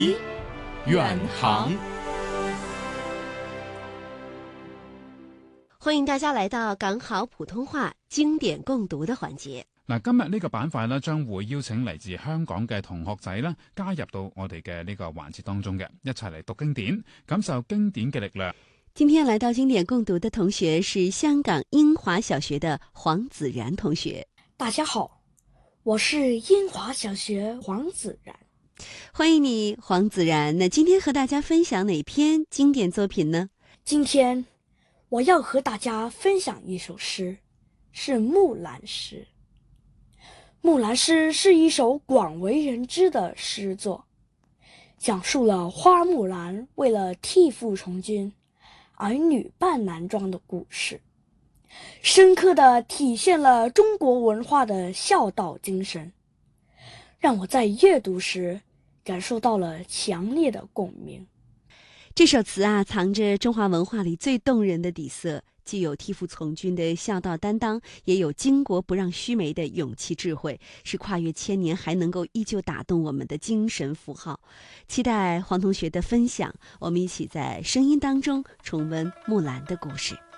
远航。 欢迎大家来到港好普通話經典共讀的環節。 今日呢個板塊呢，將會邀請嚟自香港嘅同學仔啦，加入到我哋嘅呢個環節當中嘅，一齊嚟讀經典，感受經典嘅力量。 今天來到經典共讀的同學是香港英華小學的黃子然同學。 大家好，我是英華小學黃子然。 歡迎你，黃子然。那今天和大家分享哪篇經典作品呢？ 今天我要和大家分享一首詩，是《木蘭詩》。《木蘭詩》是一首廣為人知的詩作，講述了花木蘭為了替父從軍而女扮男裝的故事，深刻地體現了中國文化的孝道精神，讓我在閱讀時感受到了強烈的共鳴。 這首詞啊，藏着中華文化裡最動人的底色，既有替父從軍的孝道擔當，也有巾幗不讓須眉的勇氣智慧，是跨越千年還能夠依舊打動我們的精神符號。期待黃同學的分享，我們一起在聲音當中重溫木蘭的故事。